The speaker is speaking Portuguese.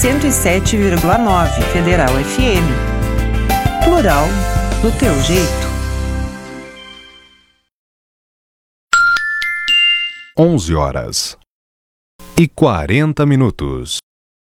107,9 Federal FM. Plural do teu jeito. 11h40.